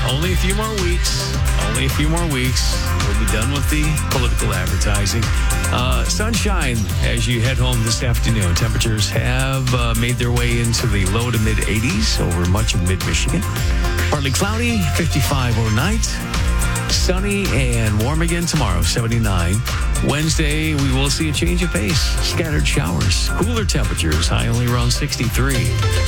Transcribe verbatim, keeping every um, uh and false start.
only a few more weeks. Only a few more weeks. We'll be done with the political advertising. Uh, sunshine as you head home this afternoon. Temperatures have uh, made their way into the low to mid eighties over much of mid-Michigan. Partly cloudy, fifty-five overnight. Sunny and warm again tomorrow, seventy-nine. Wednesday, we will see a change of pace. Scattered showers. Cooler temperatures, high only around sixty-three.